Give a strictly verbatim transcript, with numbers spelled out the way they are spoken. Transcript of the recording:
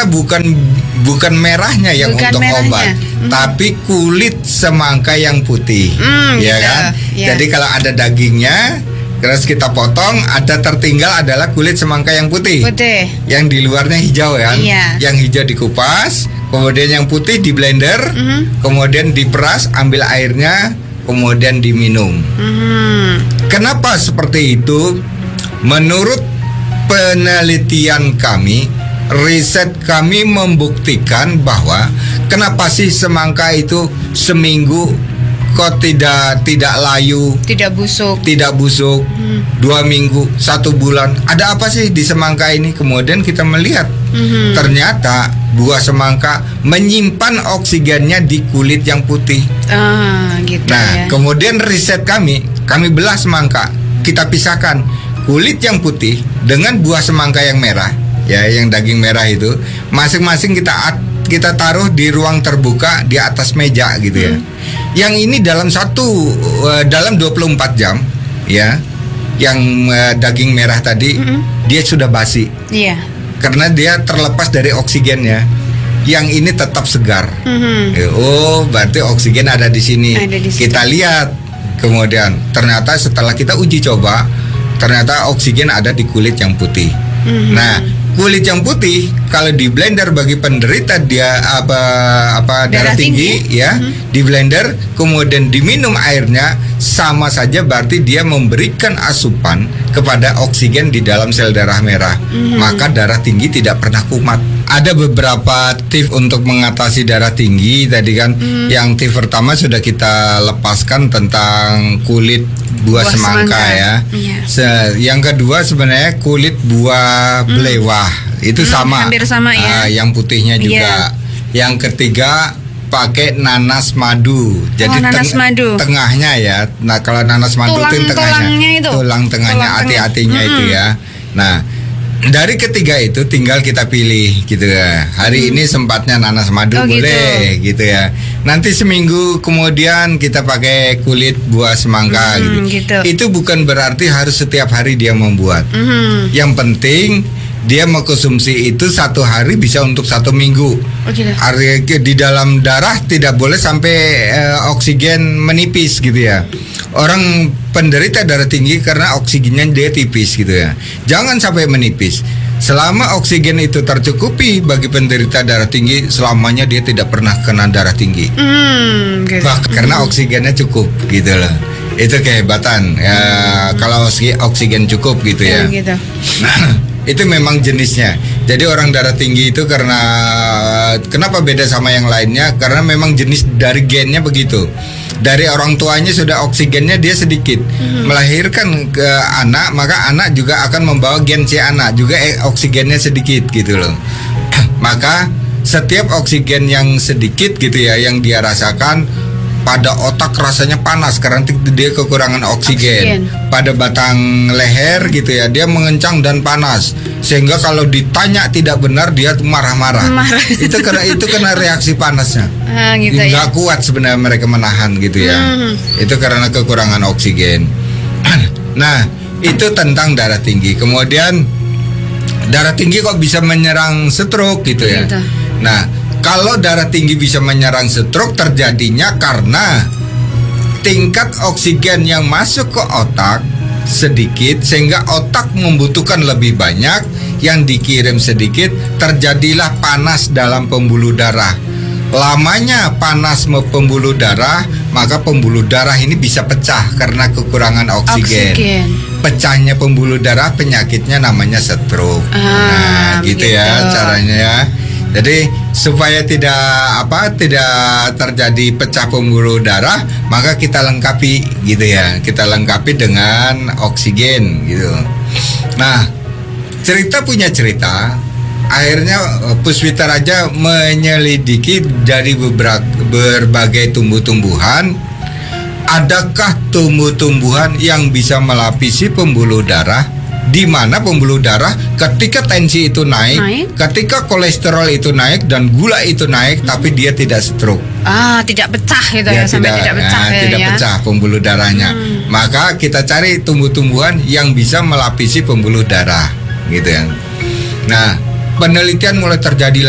ternyata bukan bukan merahnya yang Bukan untuk merahnya. obat, Hmm. tapi kulit semangka yang putih, Hmm, ya gitu. kan? Ya. Jadi kalau ada dagingnya, terus kita potong, ada tertinggal adalah kulit semangka yang putih. Putih. Yang di luarnya hijau kan? Iya. Yang hijau dikupas, kemudian yang putih di blender, Mhm. kemudian diperas, ambil airnya, kemudian diminum. Hmm. Kenapa seperti itu? Menurut penelitian kami, riset kami membuktikan bahwa kenapa sih semangka itu seminggu kok tidak tidak layu, Tidak busuk. tidak busuk, Hmm. dua minggu, satu bulan. Ada apa sih di semangka ini? Kemudian kita melihat Mhm. ternyata buah semangka menyimpan oksigennya di kulit yang putih. Ah, gitu Nah, ya. kemudian riset kami, kami belah semangka, kita pisahkan kulit yang putih dengan buah semangka yang merah, ya, yang daging merah itu, masing-masing kita at- kita taruh di ruang terbuka di atas meja gitu ya. Hmm. Yang ini dalam satu uh, dalam dua puluh empat jam, ya, yang uh, daging merah tadi Mm-mm. dia sudah basi Iya. karena dia terlepas dari oksigennya. Yang ini tetap segar. Mhm. Ya, oh, berarti oksigen ada di sini. Ada di situ. Kita lihat, kemudian ternyata setelah kita uji coba, ternyata oksigen ada di kulit yang putih. Mhm. Nah, kulit yang putih kalau di blender bagi penderita dia apa apa darah, Darah tinggi, tinggi. ya, Mhm. di blender kemudian diminum airnya, sama saja berarti dia memberikan asupan kepada oksigen di dalam sel darah merah. Mhm. Maka darah tinggi tidak pernah kumat. Ada beberapa tips untuk mengatasi darah tinggi tadi kan. Hmm. Yang tips pertama sudah kita lepaskan tentang kulit buah, Buah semangka, semangka. ya. Iya. Se- yang kedua sebenarnya kulit buah belewah itu Hmm, sama. hampir sama ya. Ah, yang putihnya juga. Yang ketiga pakai nanas madu. Jadi Oh, nanas madu. tengahnya ya. Nah, kalau nanas madu Tulang- itu tengahnya. tulangnya itu. Tulang tengahnya, Tulang tengah. hati-hatinya itu Mm-mm. ya. Nah, dari ketiga itu tinggal kita pilih gitu ya. Hari ini sempatnya nanas madu Oh, boleh gitu. ya. Nanti seminggu kemudian kita pakai kulit buah semangka Hmm, gitu. gitu. Itu bukan berarti harus setiap hari dia membuat. Mhm. Yang penting dia mengkonsumsi itu satu hari bisa untuk satu minggu. Oh, gitu. Hari di dalam darah tidak boleh sampai eh, oksigen menipis gitu ya. Orang penderita darah tinggi karena oksigennya dia tipis gitu ya. Jangan sampai menipis. Selama oksigen itu tercukupi bagi penderita darah tinggi, selamanya dia tidak pernah kena darah tinggi. Hmm, gitu. Bah, karena oksigennya cukup gitu loh. Itu kehebatan ya, kalau oksi- oksigen cukup gitu ya. Oh, gitu. Nah, itu memang jenisnya. Jadi orang darah tinggi itu karena kenapa beda sama yang lainnya? Karena memang jenis dari gennya begitu. Dari orang tuanya sudah oksigennya dia sedikit, melahirkan ke anak, maka anak juga akan membawa gen si anak juga eh, oksigennya sedikit gitu loh. Maka setiap oksigen yang sedikit gitu ya, yang dia rasakan pada otak rasanya panas karena dia kekurangan oksigen. Oksigen. Pada batang leher gitu ya, dia mengencang dan panas sehingga kalau ditanya tidak benar dia tuh marah-marah. Marah. Itu karena itu kena reaksi panasnya. Ah, gitu Nggak ya. kuat sebenarnya mereka menahan gitu ya. Hmm. Itu karena kekurangan oksigen. Nah, itu tentang darah tinggi. Kemudian darah tinggi kok bisa menyerang stroke gitu ya. Gitu. Nah, kalau darah tinggi bisa menyerang stroke terjadinya karena tingkat oksigen yang masuk ke otak sedikit sehingga otak membutuhkan lebih banyak, yang dikirim sedikit, terjadilah panas dalam pembuluh darah. Lamanya panas pembuluh darah, maka pembuluh darah ini bisa pecah karena kekurangan oksigen. Oksigen. Pecahnya pembuluh darah, penyakitnya namanya stroke. Ah, nah, gitu begitu. ya caranya ya. Jadi supaya tidak apa tidak terjadi pecah pembuluh darah, maka kita lengkapi gitu ya. Kita lengkapi dengan oksigen gitu. Nah, cerita punya cerita. Akhirnya Puspita Raja menyelidiki dari beberapa berbagai tumbuh-tumbuhan. Adakah tumbuh-tumbuhan yang bisa melapisi pembuluh darah, di mana pembuluh darah ketika tensi itu naik, Naik. ketika kolesterol itu naik dan gula itu naik, tapi dia tidak stroke. Ah, tidak pecah gitu Dia ya, sampai tidak pecah nah, ya. tidak ya. pecah pembuluh darahnya. Hmm. Maka kita cari tumbuh-tumbuhan yang bisa melapisi pembuluh darah, gitu ya. Nah, penelitian mulai terjadi